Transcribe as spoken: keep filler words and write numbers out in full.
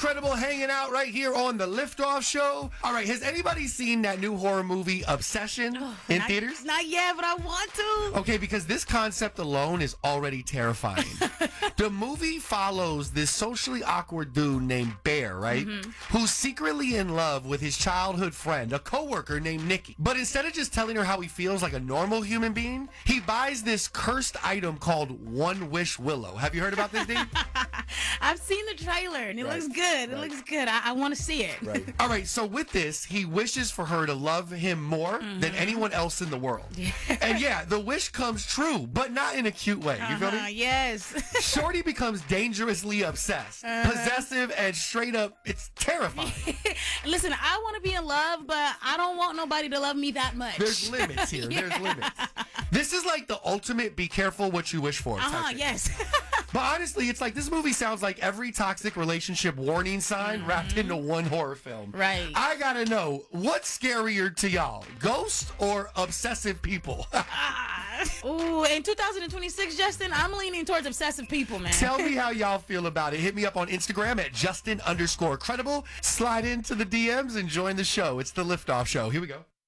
Credible hanging out right here on the Liftoff Show. All right, has anybody seen that new horror movie, Obsession, oh, in not, theaters? Not yet, but I want to. Okay, because this concept alone is already terrifying. The movie follows this socially awkward dude named Bear, right? Mm-hmm. Who's secretly in love with his childhood friend, a coworker named Nikki. But instead of just telling her how he feels like a normal human being, he buys this cursed item called One Wish Willow. Have you heard about this, Dave? I've seen the trailer, and it right. looks good. It right. looks good. I, I want to see it. Right. All right, so with this, he wishes for her to love him more mm-hmm. than anyone else in the world. Yeah. And yeah, the wish comes true, but not in a cute way. You uh-huh, feel me? Yes. Shorty becomes dangerously obsessed, uh-huh. possessive, and straight up, it's terrifying. Listen, I want to be in love, but I don't want nobody to love me that much. There's limits here. Yeah. There's limits. This is like the ultimate be careful what you wish for. Uh-huh, yes. But honestly, it's like this movie sounds like every toxic relationship warning sign mm-hmm. wrapped into one horror film. Right. I gotta know, what's scarier to y'all, ghosts or obsessive people? Ooh, in two thousand twenty-six, Justin, I'm leaning towards obsessive people, man. Tell me how y'all feel about it. Hit me up on Instagram at Justin underscore credible. Slide into the D Ms and join the show. It's the Liftoff Show. Here we go.